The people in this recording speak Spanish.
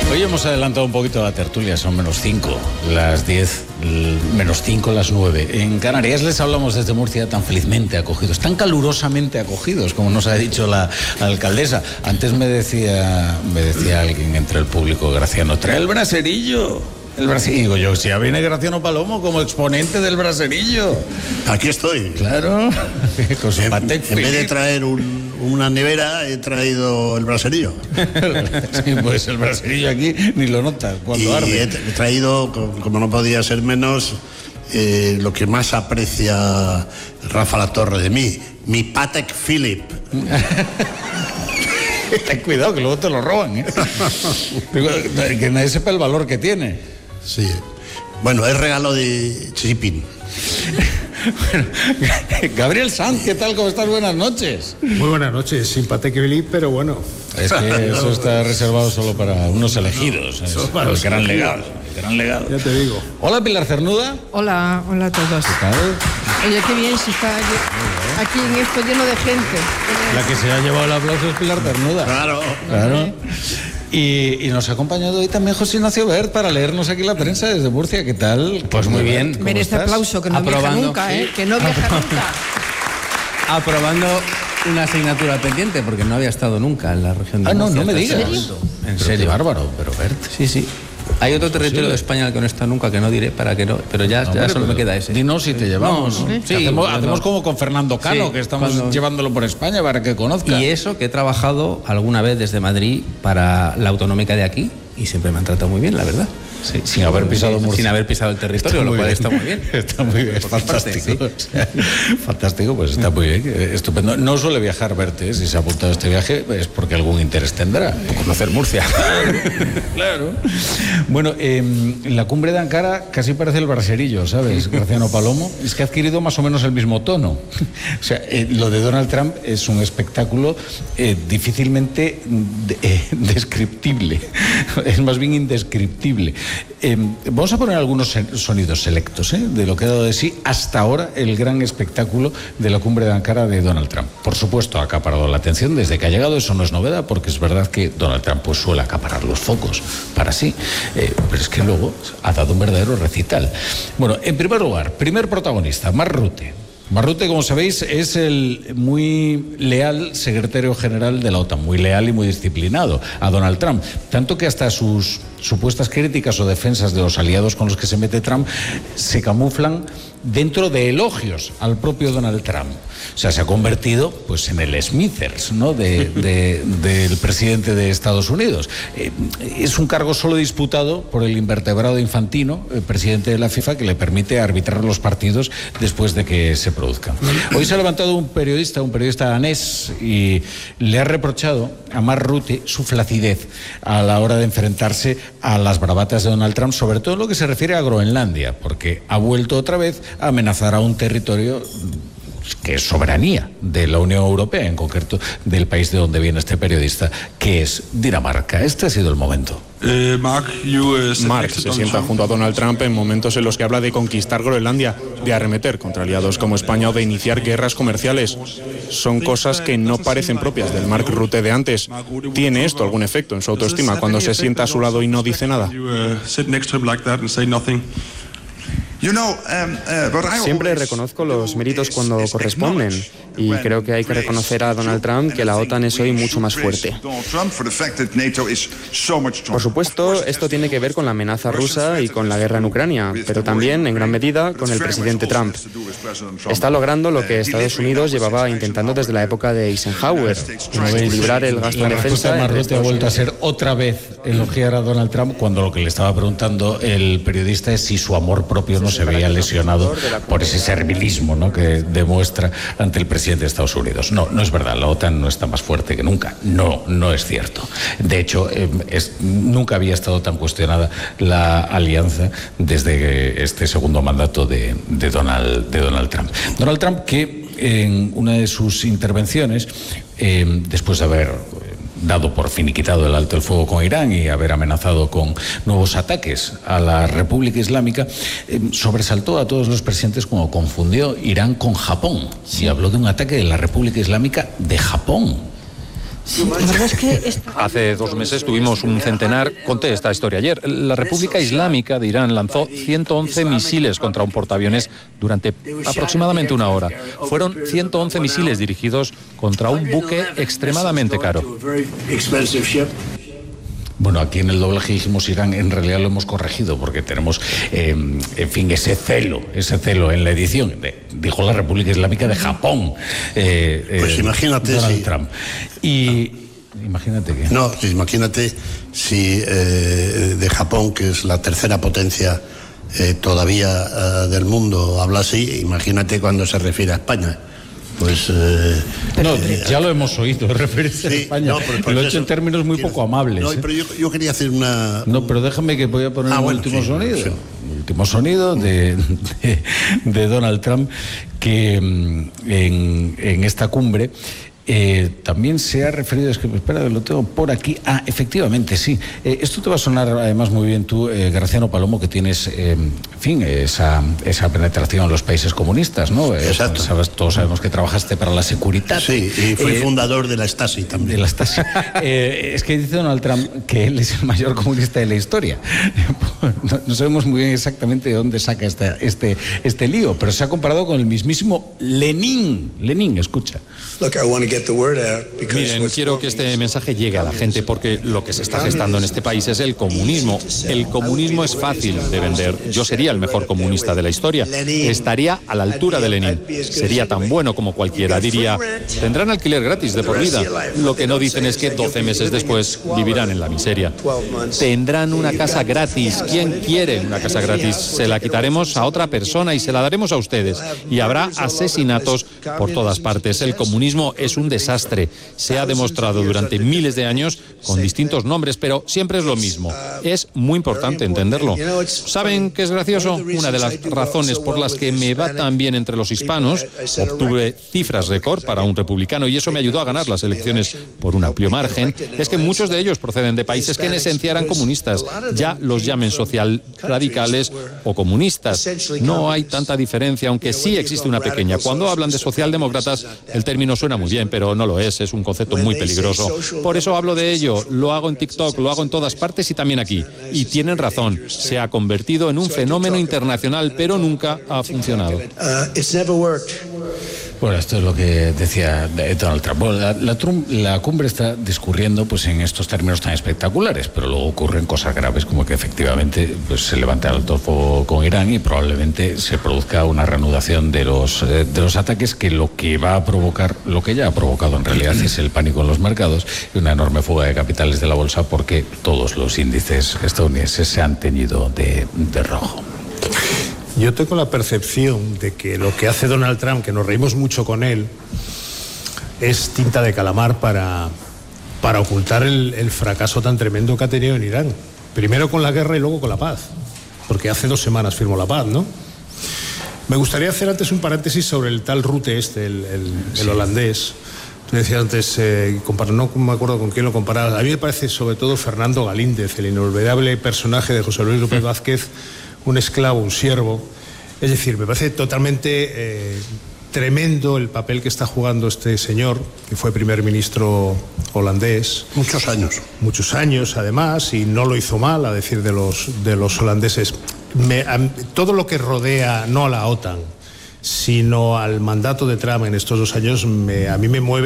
Hoy hemos adelantado un poquito la tertulia, son -5, las 10, -5, las 9. En Canarias les hablamos desde Murcia, tan felizmente acogidos, tan calurosamente acogidos, como nos ha dicho la alcaldesa. Antes me decía alguien entre el público, Graciano, trae el braserillo. El braserillo, digo yo, si ya viene Graciano Palomo como exponente del braserillo. Aquí estoy. Claro, con su Patek Philippe. En vez de traer una nevera, he traído el braserillo. Sí, pues el braserillo aquí ni lo notas cuando arde. He traído, como no podía ser menos, lo que más aprecia Rafa Latorre de mí, mi Patek Philippe. Ten cuidado que luego te lo roban, ¿eh? Que nadie sepa el valor que tiene. Sí. Bueno, es regalo de Xi Jinping. Bueno, Gabriel Sanz, ¿qué tal? ¿Cómo estás? Buenas noches. Muy buenas noches, sin Patek Philippe, pero bueno. Es que eso está reservado solo para unos elegidos. Para el gran legado. El gran legado. Ya te digo. Hola, Pilar Cernuda. Hola a todos. ¿Qué tal? Oye, qué bien se está aquí en esto lleno de gente. La que se ha llevado el aplauso es Pilar Cernuda. Claro. Y nos ha acompañado hoy también José Ignacio Bert para leernos aquí la prensa desde Murcia. ¿Qué tal? Pues muy bien. ¿Cómo Merece estás? aplauso, que no viaja nunca, que no viaja nunca. Aprobando una asignatura pendiente, porque no había estado nunca en la región de Murcia. No me digas. ¿En serio? Qué bárbaro, pero Bert. Sí. Hay otro territorio de España al que no está nunca, que no diré para que no, pero ya solo me queda ese. Dinos si te llevamos. Sí, hacemos como con Fernando Cano, sí, que estamos llevándolo por España para que conozca. Y eso, que he trabajado alguna vez desde Madrid para la autonómica de aquí, y siempre me han tratado muy bien, la verdad. Sí, sin haber pisado Murcia. Sin haber pisado el territorio, lo cual está muy bien. Está muy bien, fantástico. Fantástico, pues está muy bien, estupendo. No suele viajar Verte, si se ha apuntado a este viaje es porque algún interés tendrá. Conocer Murcia. Claro. Bueno, la cumbre de Ankara casi parece el braserillo, ¿sabes, Graciano Palomo? Es que ha adquirido más o menos el mismo tono. O sea, lo de Donald Trump es un espectáculo difícilmente descriptible. Es más bien indescriptible. Vamos a poner algunos sonidos selectos de lo que ha dado de sí hasta ahora el gran espectáculo de la cumbre de Ankara de Donald Trump. Por supuesto, ha acaparado la atención desde que ha llegado, eso no es novedad, porque es verdad que Donald Trump pues suele acaparar los focos para sí, pero es que luego ha dado un verdadero recital. Bueno, en primer lugar, primer protagonista, Mark Rutte. Mark Rutte, como sabéis, es el muy leal secretario general de la OTAN, muy leal y muy disciplinado a Donald Trump, tanto que hasta sus supuestas críticas o defensas de los aliados con los que se mete Trump se camuflan dentro de elogios al propio Donald Trump. O sea, se ha convertido pues en el Smithers, ¿no? del presidente de Estados Unidos. Es un cargo solo disputado por el invertebrado Infantino, el presidente de la FIFA, que le permite arbitrar los partidos después de que se produzcan. Hoy se ha levantado un periodista danés, y le ha reprochado a Mark Rutte su flacidez a la hora de enfrentarse a las bravatas de Donald Trump, sobre todo en lo que se refiere a Groenlandia, porque ha vuelto otra vez a amenazar a un territorio que es soberanía de la Unión Europea, en concreto del país de donde viene este periodista, que es Dinamarca. Este ha sido el momento. Mark se sienta junto a Donald Trump en momentos en los que habla de conquistar Groenlandia, de arremeter contra aliados como España o de iniciar guerras comerciales. Son cosas que no parecen propias del Mark Rutte de antes. ¿Tiene esto algún efecto en su autoestima cuando se sienta a su lado y no dice nada? Siempre reconozco los méritos cuando corresponden, y creo que hay que reconocer a Donald Trump que la OTAN es hoy mucho más fuerte. Por supuesto, esto tiene que ver con la amenaza rusa y con la guerra en Ucrania, pero también, en gran medida, con el presidente Trump. Está logrando lo que Estados Unidos llevaba intentando desde la época de Eisenhower, equilibrar el gasto en defensa. Mark Rutte ha vuelto a ser otra vez elogiar a Donald Trump, cuando lo que le estaba preguntando el periodista es si su amor propio no se veía lesionado por ese servilismo, ¿no?, que demuestra ante el presidente de Estados Unidos. No es verdad, la OTAN no está más fuerte que nunca. No es cierto. De hecho, nunca había estado tan cuestionada la alianza desde este segundo mandato de Donald Trump. Donald Trump, que en una de sus intervenciones, después de haber dado por finiquitado el alto el fuego con Irán y haber amenazado con nuevos ataques a la República Islámica, sobresaltó a todos los presentes cuando confundió Irán con Japón y habló de un ataque de la República Islámica de Japón. Sí, la verdad es que Hace 2 meses tuvimos un centenar. Conté esta historia ayer. La República Islámica de Irán lanzó 111 misiles contra un portaaviones durante aproximadamente 1 hora. Fueron 111 misiles dirigidos contra un buque extremadamente caro. Bueno, aquí en el doblaje dijimos Irán, en realidad lo hemos corregido porque tenemos, en fin, ese celo en la edición. Dijo la República Islámica de Japón. Pues imagínate Donald Trump. Y imagínate que... No, imagínate si de Japón, que es la tercera potencia todavía del mundo, habla así, imagínate cuando se refiere a España. Pues ya lo hemos oído referirse a España. No, pero lo he hecho en términos muy poco amables. No, pero yo quería hacer una... No, pero déjame que voy a poner un último sonido. Sí. El último sonido de Donald Trump, que en esta cumbre también se ha referido, es que espera, lo tengo por aquí. Efectivamente, sí. Esto te va a sonar además muy bien tú, Graciano Palomo, que tienes, en fin, esa penetración en los países comunistas, ¿no? Exacto. Todos sabemos que trabajaste para la Seguridad. Sí, y fui fundador de la Stasi también. De la Stasi. Es que dice Donald Trump que él es el mayor comunista de la historia. No sabemos muy bien exactamente de dónde saca este lío, pero se ha comparado con el mismísimo Lenin. Lenin, escucha. Miren, quiero que este mensaje llegue a la gente porque lo que se está gestando en este país es el comunismo. El comunismo es fácil de vender. Yo sería el mejor comunista de la historia. Estaría a la altura de Lenin. Sería tan bueno como cualquiera. Diría, tendrán alquiler gratis de por vida. Lo que no dicen es que 12 meses después vivirán en la miseria. Tendrán una casa gratis. ¿Quién quiere una casa gratis? Se la quitaremos a otra persona y se la daremos a ustedes. Y habrá asesinatos por todas partes. El comunismo es un desastre. Se ha demostrado durante miles de años con distintos nombres, pero siempre es lo mismo. Es muy importante entenderlo. ¿Saben qué es gracioso? Una de las razones por las que me va tan bien entre los hispanos, obtuve cifras récord para un republicano y eso me ayudó a ganar las elecciones por un amplio margen, es que muchos de ellos proceden de países que en esencia eran comunistas, ya los llamen social radicales o comunistas. No hay tanta diferencia, aunque sí existe una pequeña. Cuando hablan de socialdemócratas, el término suena muy bien, pero no lo es un concepto muy peligroso. Por eso hablo de ello, lo hago en TikTok, lo hago en todas partes y también aquí. Y tienen razón, se ha convertido en un fenómeno internacional, pero nunca ha funcionado. Bueno, esto es lo que decía Donald Trump. Bueno, la cumbre está discurriendo pues en estos términos tan espectaculares, pero luego ocurren cosas graves como que efectivamente pues, se levanta el alto fuego con Irán y probablemente se produzca una reanudación de los ataques, que lo que va a provocar, lo que ya ha provocado en realidad es el pánico en los mercados y una enorme fuga de capitales de la bolsa porque todos los índices estadounidenses se han teñido de rojo. Yo tengo la percepción de que lo que hace Donald Trump, que nos reímos mucho con él, es tinta de calamar para ocultar el fracaso tan tremendo que ha tenido en Irán. Primero con la guerra y luego con la paz, porque hace 2 semanas firmó la paz, ¿no? Me gustaría hacer antes un paréntesis sobre el tal Rutte el holandés. Tú decías antes, no me acuerdo con quién lo comparabas. A mí me parece sobre todo Fernando Galíndez, el inolvidable personaje de José Luis López Vázquez, un esclavo, un siervo. Es decir, me parece totalmente tremendo el papel que está jugando este señor, que fue primer ministro holandés. Muchos años, además, y no lo hizo mal, a decir de los holandeses. Todo lo que rodea, no a la OTAN, sino al mandato de Trump en estos 2 años, a mí me mueve